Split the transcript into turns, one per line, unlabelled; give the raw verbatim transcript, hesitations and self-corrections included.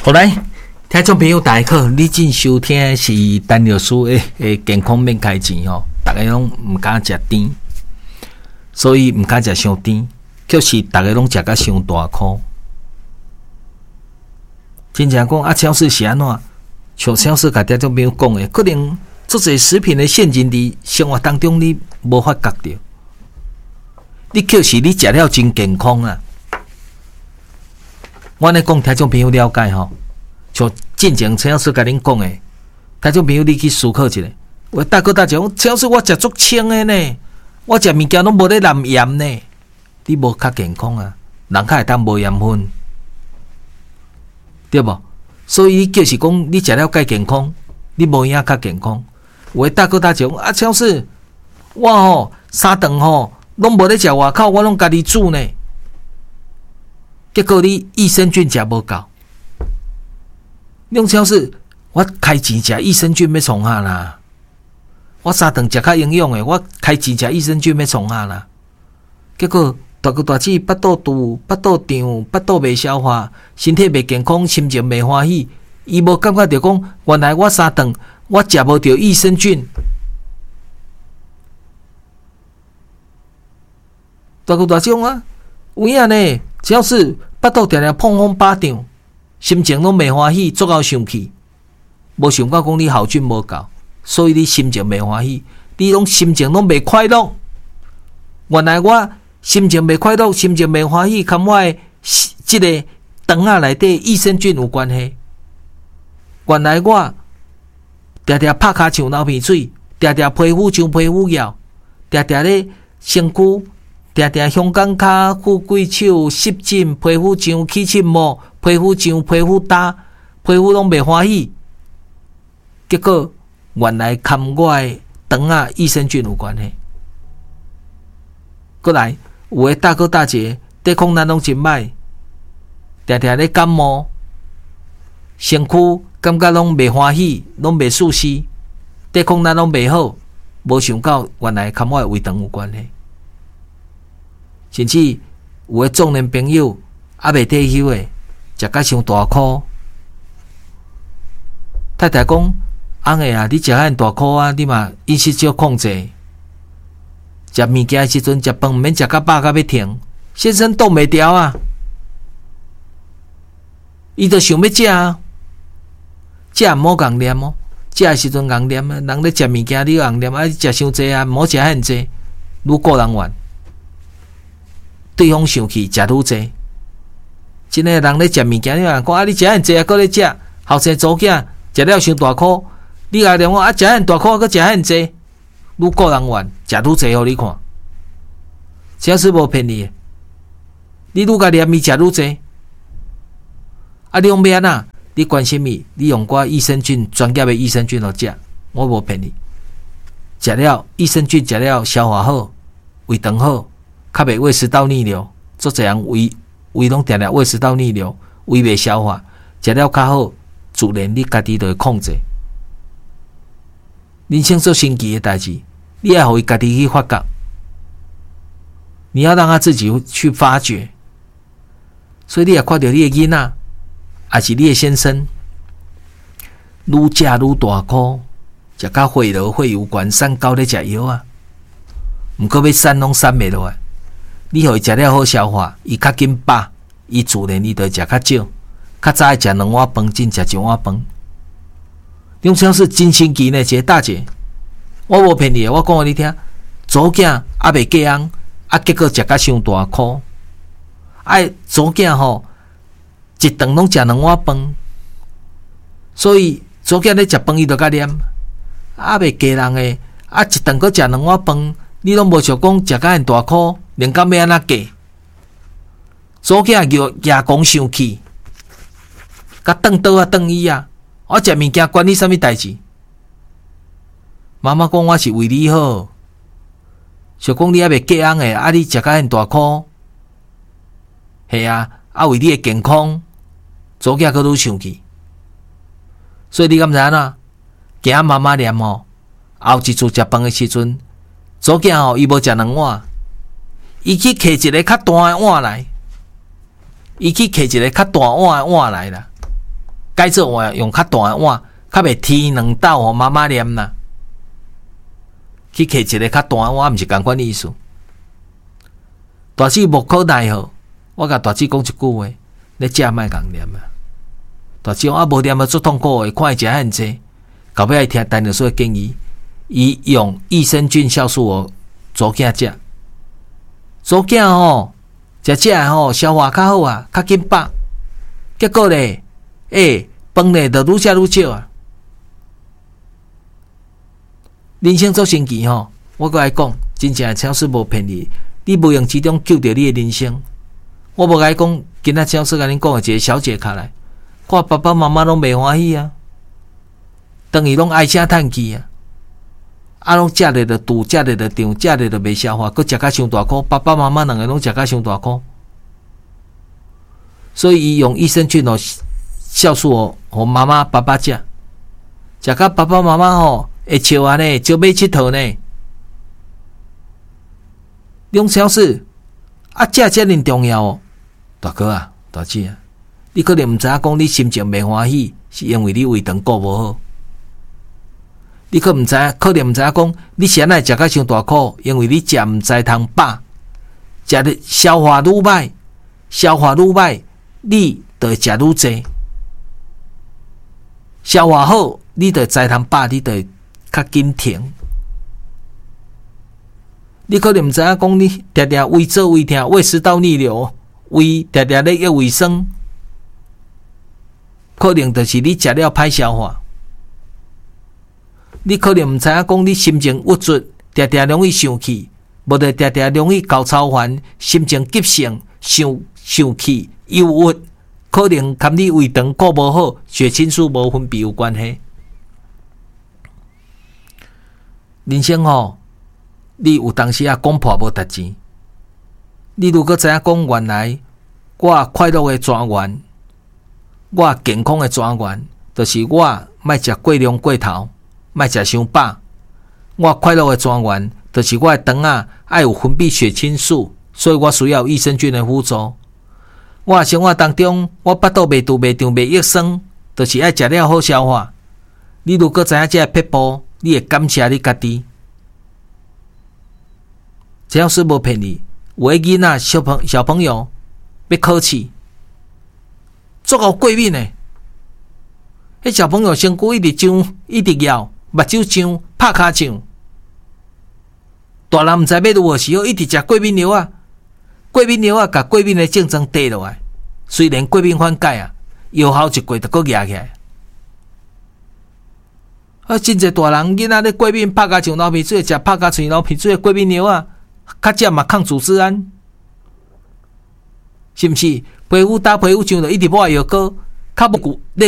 好来，听众朋友大家好，你正收听的是陈律师的诶健康免开钱吼，大家拢唔敢食甜，所以唔敢食伤甜，却是大家拢食甲伤大颗。真正讲啊，超市是安怎？像超市甲听众朋友讲的，可能做些食品的陷阱伫生活当中你无法觉到，你却是你食了真健康啊！我咧讲，听众朋友了解吼，像进前超市甲恁讲的，听众朋友你去思考一下。我大哥大姐讲，超市我食足清的呢，我食物件拢无咧含盐呢，你无较健康啊，人较会当无盐分，对无？所以就是讲，你食了介健康，你无影较健康。有的大哥大姐讲啊，超市我吼三顿吼拢无咧食外口，我拢家己煮呢。结果你益生菌食无够，用超市我开钱食益生菌要创啥啦？我三顿食较营养的，我开钱食益生菌要创啥啦？结果大哥大姐腹肚肚、腹肚胀、腹肚袂消化，身体袂健康，心情袂欢喜，伊无感觉到讲，原来我三顿我食无到益生菌。大哥大姐讲啊，有影呢？只要是腹肚常常碰风巴掌，心情拢袂欢喜，足够生气，无想到讲你好菌无够，所以你心情袂欢喜，你拢心情拢袂快乐。原来我心情袂快乐，心情袂欢喜，跟我的这个肠仔内底益生菌有关系。原来我常常拍骹像流鼻水，常常皮肤像皮肤痒，常常咧身躯。常常香港脚、富贵手、湿疹、皮肤像起疹膜、皮肤像皮肤焦、皮肤拢袂欢喜。结果原来跟我的肠仔益生菌有关系。过来，有的大哥大姐抵抗力拢真歹，常常咧感冒，身躯感觉拢袂欢喜，拢袂舒适，抵抗力拢袂好。无想到原来跟我的胃肠有关系。甚至有的壮年朋友还未退休的，食甲伤大颗。太太讲：“翁个啊，你食遐大颗啊，你嘛饮食少控制。食物件的时阵，食饭毋免食甲饱甲要停，先生挡袂牢啊。伊就想要食啊，食毋好硬念哦，食的时阵硬念啊。人咧食物件，你硬念啊，食伤济啊，毋好食遐济，愈过人怨。”对方生气，食愈济。真诶人咧食物件，你话讲啊，你食遐济啊，搁咧食，后生祖囝食了伤大颗，你还连我啊食遐大颗，搁食遐济，愈个人怨，食愈济互你看。超市无骗你，你愈甲念伊食愈济。啊，你用要安怎？你关心伊，你用我益生菌专业的益生菌来食，我无骗你。食了益生菌，食了消化好，胃肠好。较袂胃食道逆流，做这样胃胃拢定定胃食道逆流，胃袂消化，食了较好，自然你家己就会控制。人生做神奇的代志，你要互伊家己去发觉，你要让他自己去发掘。所以你也看到你的囡仔，还是你的先生，愈食愈大颗，食到血流血有关，三高咧食药啊，毋过要瘦拢瘦袂落来。你互伊食了好消化，伊较紧饱，伊自然伊就食较少。较早食两碗饭，真食一碗饭。用像是真神奇呢，一个大姐，我无骗你，我讲互你听，祖囝还未嫁翁，啊，结果食甲伤大颗。哎，祖囝吼，一顿拢食两碗饭，所以祖囝咧食饭伊就甲念，啊，未嫁人诶，啊，一顿搁食两碗饭，你拢无想讲食甲遐大颗。连到要安怎嫁？祖囝又牙讲生气，甲瞪倒啊瞪伊啊！我食物件关你啥物代志？妈妈讲我是为你好，想讲你还未嫁翁诶，啊你食甲遐大颗，系啊，啊为你诶健康，祖囝佫愈生气。所以你敢知影哪？惊妈妈念吼，后一次食饭诶时阵，祖囝吼伊无食两碗。伊去摕一个较大的碗来，伊去摕一个较大碗的碗来啦。 改做换用较大的碗，较袂天两斗互妈妈念啦。去摕一个较大的碗，毋是共款意思。大姊无可奈何，我甲大姊讲一句话：你食莫共念啊！大姊讲啊，无念啊，足痛苦诶，看伊食遐济，到尾爱听陈老师的建议，伊用益生菌酵素哦，祖囝食，祖囝吼食食诶吼，消化较好啊，较紧饱。结果咧，诶，饭咧就愈食愈少啊。人生足神奇吼，我搁来讲，真正超市无骗你，你无用其中救着你的人生。我无甲讲，今仔超市甲恁讲的一个小解卡来，看爸爸妈妈拢袂欢喜啊，等于拢唉声叹气啊，啊拢食咧就肚，食咧就胀，食咧就袂消化，搁食甲伤大箍，爸爸妈妈两个拢食甲伤大箍，所以伊用益生菌哦，酵素哦，互妈妈爸爸食，食甲爸爸妈妈吼。会笑安尼，招买佚佗呢。两小时啊，这遮尔重要哦，大哥啊，大姐啊，你可能毋知影讲你心情袂欢喜，是因为你胃肠顾无好。你可毋知影，可能毋知影讲你现在食甲伤大苦，因为你食毋知通饱，食的消化愈歹，消化愈歹，你就会食愈济。消化好，你就知通饱，你就较紧停，你可能毋知影讲，你常常胃做胃痛，胃食道逆流，胃常常咧要胃酸，可能就是你食了歹消化。你可能毋知影讲，你心情郁卒，常常容易生气，无就常常容易高超烦，心情急性，生生气、忧郁，可能跟你胃肠顾无好，血清素无分泌有关系。人生吼，你有当时啊讲破无值钱。你如果知影讲，原来我快乐的泉源，我健康的泉源，就是我莫食过量过头，莫食伤饱。我快乐的泉源，就是我的肠啊爱有分泌血清素，所以我需要益生菌的辅助。我生活当中，我腹肚袂肚袂胀袂郁酸，就是爱食了好消化。你如果知影这个撇步，你会感谢你家己。只要是无骗你，有个囡仔小朋小朋友要考试，足够过敏的。迄小朋友身躯一直痒，一直咬，目睭痒，拍骹痒。大人毋知要如何是好，一直食过敏药啊，过敏药啊，甲过敏的症状低落来。虽然过敏缓解啊，药效一过就搁压起来。啊，真侪大人囡仔咧过敏，拍甲像流鼻水，食拍甲像流鼻水的过敏药啊，较食嘛抗组织胺，是毋是？皮肤打皮肤上就一直抹药膏，较无